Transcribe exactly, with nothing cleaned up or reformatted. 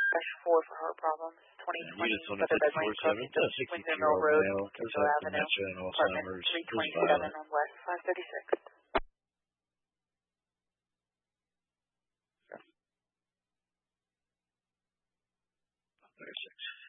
dash four for heart problems. twenty twenty Featherbed Lane Crossing, Windsor Mill Road, Kitchell Avenue, apartment three twenty-seven on West five thirty-six. thirty-six.